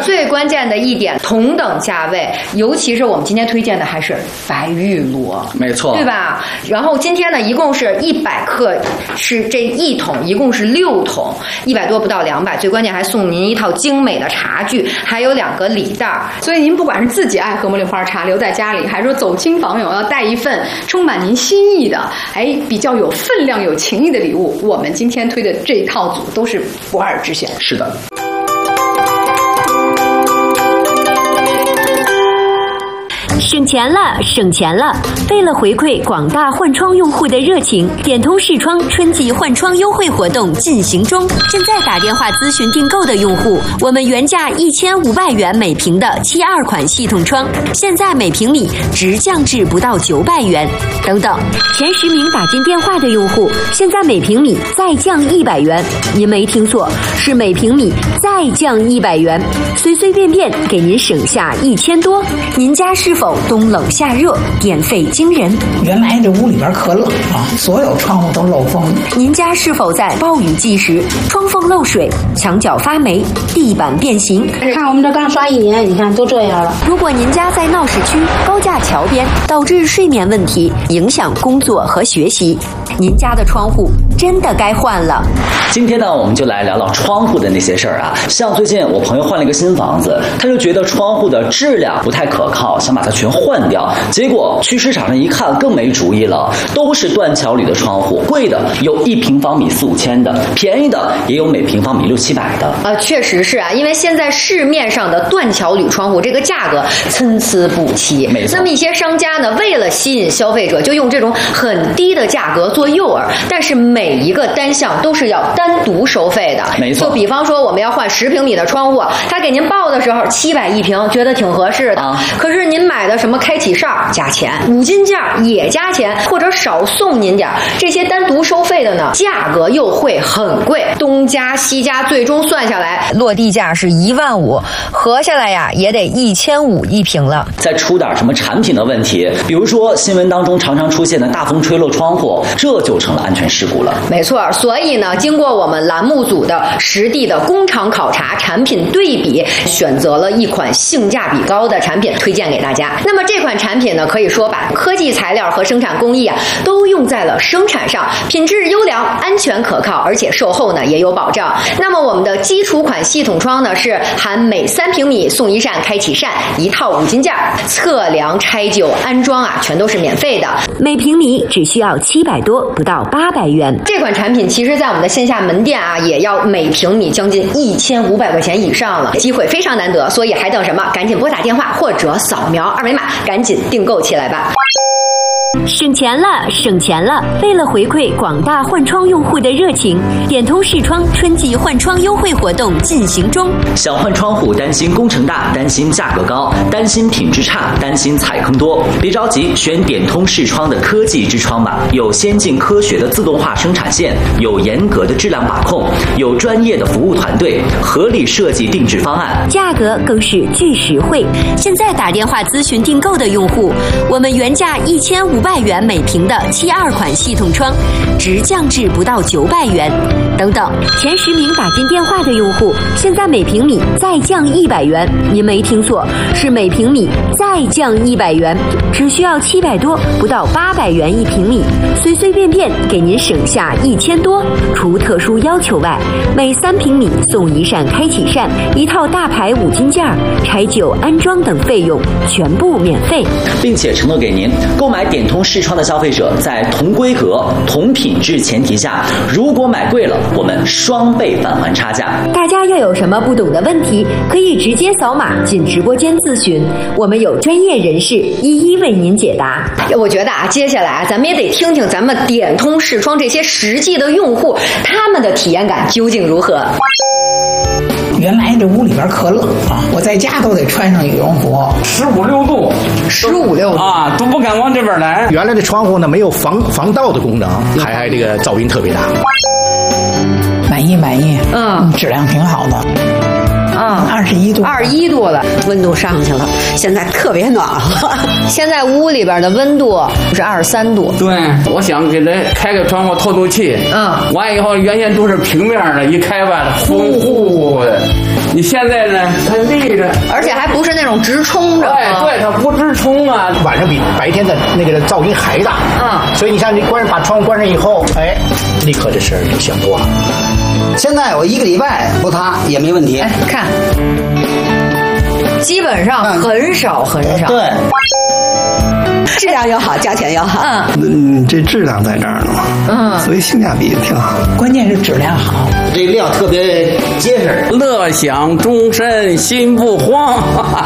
最关键的一点，同等价位，尤其是我们今天推荐的还是白玉螺， 没错， 对吧？然后今天呢，一共是100克，是这1桶，一共是6桶，100多不到200。最关键还送您一套精美的茶具，还有2个礼袋。 所以您不管是自己爱喝茉莉花茶留在家里，还是说走亲访友要带一份充满您心意的，比较有分量、有情谊的礼物，我们今天推的这一套组都是不二之选。 是的。 省钱了，省钱了！为了回馈广大换窗用户的热情，点通视窗春季换窗优惠活动进行中。现在打电话咨询订购的用户，我们原价1500元每平的72款系统窗，现在每平米直降至不到900元。等等，前10名打进电话的用户，现在每平米再降100元。您没听错，是每平米再降100元，随随便便给您省下1000多。您家是否冬冷夏热，电费惊人？ 原来这屋里边可冷了，所有窗户都漏风。 您家是否在暴雨季时窗缝漏水、墙角发霉、地板变形？ 看我们这刚刷1年，你看都这样了。 如果您家在闹市区、高架桥边，导致睡眠问题，影响工作和学习，您家的窗户真的该换了。 今天呢，我们就来聊聊窗户的那些事儿啊。像最近我朋友换了一个新房子，他就觉得窗户的质量不太可靠，想把它全换掉。结果去市场上一看，更没主意了，都是断桥铝的窗户，贵的有1平方米4、5千的，便宜的也有每平方米6、700的。 确实是啊，因为现在市面上的断桥铝窗户这个价格参差不齐。 没错。 那么一些商家呢，为了吸引消费者，就用这种很低的价格做诱饵，但是每一个单项都是要单独收费的。 没错。 就比方说我们要换10平米的窗户，他给您报的时候700一平，觉得挺合适的。可是您买的什么开启哨加钱，5金件也加钱，或者少送您点，这些单独收费的呢，价格又会很贵，东加西加，最终算下来落地价是15000，合下来呀也得1500一平了。 再出点什么产品的问题，比如说新闻当中常常出现的大风吹漏窗户，这就成了安全事故了。 没错，所以呢，经过我们栏目组的实地的工厂考察、产品对比，选择了一款性价比高的产品推荐给大家。那么这款产品呢，可以说把科技材料和生产工艺都用在了生产上，品质优良、安全可靠，而且售后呢也有保障。那么我们的基础款系统窗呢，是含每3平米送1扇开启扇，1套5金件，测量、拆旧、安装全都是免费的， 每平米只需要700多，不到800元。 这款产品其实在我们的线下门店也要每平米将近1500块钱以上了，机会非常难得，所以还等什么？赶紧拨打电话或者扫描2维码，赶紧订购起来吧。 省钱了，省钱了！为了回馈广大换窗用户的热情，点通视窗春季换窗优惠活动进行中。 想换窗户，担心工程大，担心价格高，担心品质差，担心踩坑多，别着急，选点通视窗的科技之窗吧。有先进科学的自动化生产线，有严格的质量把控，有专业的服务团队，合理设计定制方案， 价格更是巨实惠。现在打电话咨询订购的用户，我们原价1500元每平的72款系统窗，直降至不到900元。等等，前10名打进电话的用户，现在每平米再降100元。您没听错，是每平米再降100元，只需要700多，不到800元一平米，随随便便给您省下1000多。除特殊要求外，每3平米送1扇开启扇，1套大牌5金件，拆旧、安装等费用全部免费， 并且承诺给您购买点通视窗的消费者，在同规格、同品质前提下，如果买贵了，我们双倍返还差价。 大家要有什么不懂的问题，可以直接扫码进直播间咨询，我们有专业人士一一为您解答。 我觉得接下来咱们也得听听咱们点通视窗这些实际的用户，他们的体验感究竟如何。 原来这屋里边可冷我在家都得穿上羽绒服 ，15、6度 ，15、6度都不敢往这边来。 原来的窗户呢没有防盗的功能，还这个噪音特别大。 满意，质量挺好的。21度 ，21度了， 温度上去了，现在特别暖和。 现在屋里边的温度是23度。 对，我想给它开个窗户透气。完以后原先都是平面的，一开吧，呼呼的。 你现在呢，它立着， 而且还不是那种直冲着。 对，它不直冲啊。 晚上比白天的那个噪音还大。所以你像你把窗户关上以后，哎，立刻这事儿就想多了。 现在我1个礼拜不擦也没问题。 看，基本上很少。 对。质量要好，价钱要好。 这质量在这儿呢。所以性价比挺好。 关键是质量好， 这料特别结实。 乐享终身心不慌。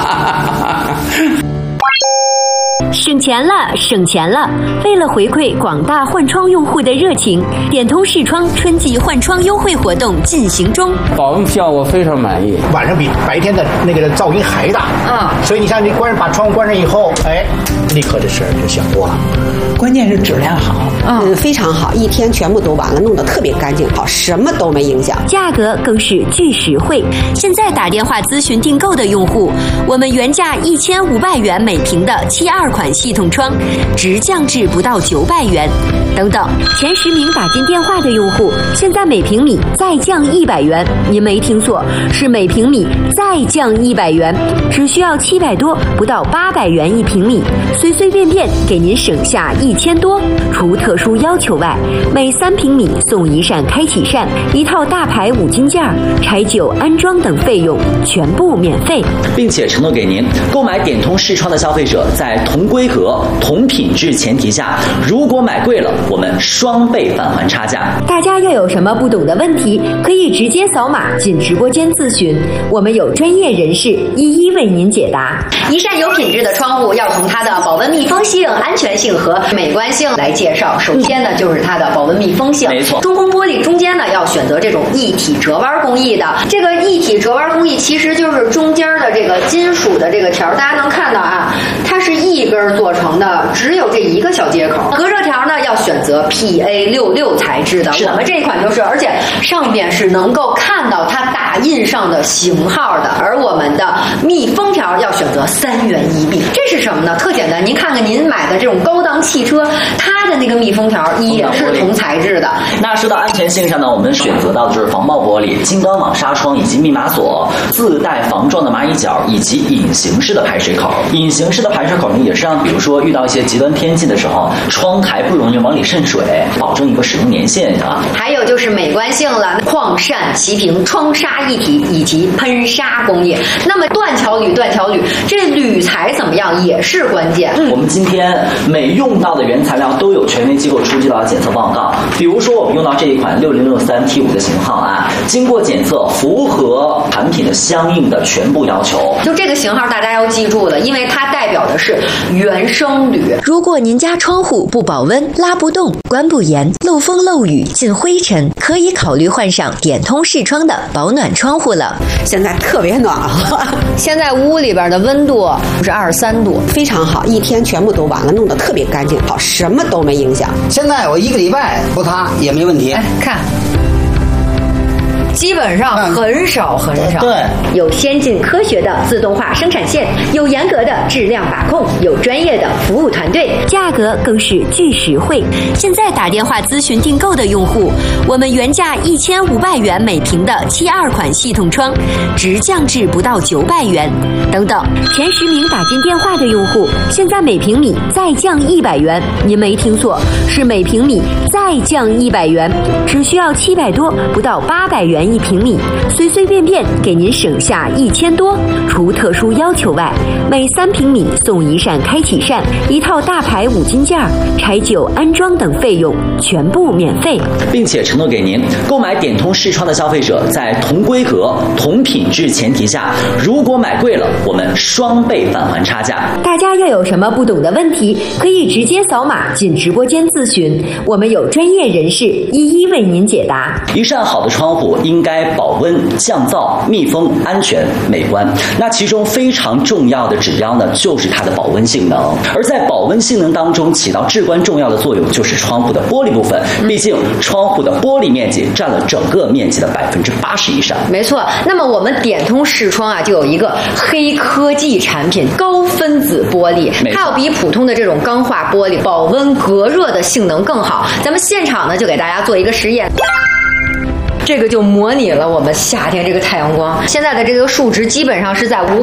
省钱了！为了回馈广大换窗用户的热情，点通视窗春季换窗优惠活动进行中。 保温效果非常满意， 晚上比白天的那个噪音还大。所以你像你把窗户关上以后，哎，立刻这事儿就想多了。 关键是质量好。 非常好，一天全部都完了，弄得特别干净，好，什么都没影响。 价格更是巨实惠。现在打电话咨询订购的用户，我们原价1500元每平的72款系统窗，直降至不到900元。等等，前10名打进电话的用户，现在每平米再降100元。您没听错，是每平米再降100元，只需要700多，不到800元1平米，随随便便给您省下1000多。除特殊要求外，每3平米送1扇开启扇、1套大牌5金件、柴臼、安装等费用全部免费， 并且承诺给您，购买点通视窗的消费者，在同规格、同品质前提下，如果买贵了，我们双倍返还差价。 大家要有什么不懂的问题，可以直接扫码进直播间咨询，我们有专业人士一一为您解答。 一扇有品质的窗户要从它的保温密封性、安全性和美观性来介绍。首先呢，就是它的保温密封性。 没错， 中空玻璃中间呢要选择这种一体折弯工艺的。这个一体折弯工艺其实就是中间的这个金属的这个条，大家能看到啊，它是一根做成的，只有这一个小接口。隔热条呢要选择 PA66 材质的，我们这一款就是，而且上边是能够看到它打印上的型号的。而我们的密封条要选择3元1币，这是什么呢？特简单，您看看您买的这种高档汽车，它的那个密封条也是同材质的。 那说到安全性上呢，我们选择到的就是防爆玻璃、金刚网纱窗以及密码锁，自带防撞的蚂蚁脚以及隐形式的排水口。隐形式的排水口呢，也是让比如说遇到一些极端天气的时候，窗台不容易往里渗水，保证一个使用年限啊。 还有就是美观性了，框扇齐平、窗纱一体以及喷砂工艺。那么断桥铝，这铝材怎么样也是关键。 我们今天每用到的原材料都有权威机构出具到的检测报告。比如说我们用到这一款6063T5的型号啊，经过检测符合产品的相应的全部要求。 就这个型号大家要记住了，因为它代表的是原生铝。 如果您家窗户不保温、拉不动、关不严、漏风漏雨、进灰尘，可以考虑换上点通视窗的保暖窗户了。 现在特别暖和， 现在屋里边的温度是23度， 非常好，一天全部都完了，弄得特别干净，好，什么都没影响。 现在我1个礼拜不擦也没问题。 看。基本上很少。 对， 有先进科学的自动化生产线，有严格的质量把控，有专业的服务团队， 价格更是巨实惠。现在打电话咨询订购的用户，我们原价1500元每平的72款系统窗，直降至不到900元。等等，前10名打进电话的用户，现在每平米再降100元。您没听错，是每平米再降100元，只需要700多，不到800元1平米，随随便便给您省下1000多。除特殊要求外，每3平米送1扇开启扇、1套大牌5金件、柴臼、安装等费用全部免费， 并且承诺给您，购买点通视窗的消费者，在同规格、同品质前提下，如果买贵了，我们双倍返还差价。 大家要有什么不懂的问题，可以直接扫码进直播间咨询，我们有专业人士一一为您解答。 一扇好的窗户应该保温、降噪、密封、安全、美观。那其中非常重要的指标呢，就是它的保温性能。而在保温性能当中起到至关重要的作用，就是窗户的玻璃部分。毕竟窗户的玻璃面积占了整个面积的80%以上。 没错。那么我们点通视窗啊，就有一个黑科技产品高分子玻璃，它要比普通的这种钢化玻璃保温隔热的性能更好。咱们现场呢就给大家做一个实验。 这个就模拟了我们夏天这个太阳光。现在的这个数值基本上是在5